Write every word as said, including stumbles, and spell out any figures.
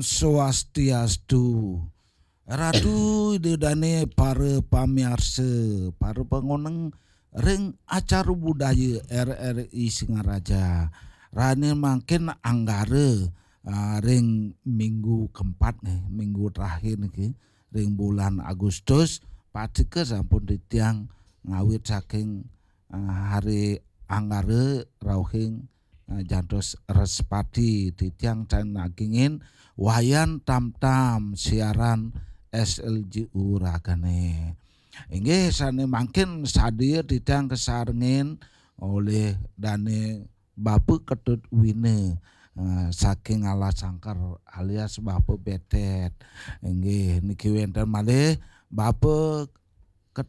Swastiastu. Ratu dedane para pamirsa, para pengoneng ring acara budaya R R I Singaraja. Rane makin anggara uh, ring minggu keempat nih, minggu terakhir nih, ring bulan Agustus. Patike sampun ditiang ngawit saking uh, hari anggara rauhing uh, jantos respati ditiang can nagingin wayan tam-tam siaran S L J U ragane. Inggih sane mangkin sadia ditiang kesarengin oleh dane Bapak Ketut Wine uh, saking Alas Sangkar alias Bapak Betet. Inggih niki wonten malih Bapak